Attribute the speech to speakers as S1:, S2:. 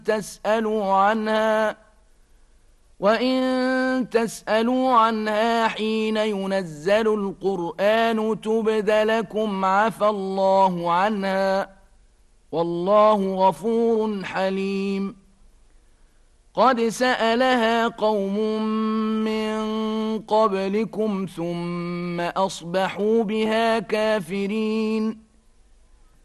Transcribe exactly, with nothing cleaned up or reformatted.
S1: تسألوا عنها وإن تسألوا عنها حين ينزل القرآن تبد لكم عفى الله عنها والله غفور حليم. قد سألها قوم من قبلكم ثم أصبحوا بها كافرين.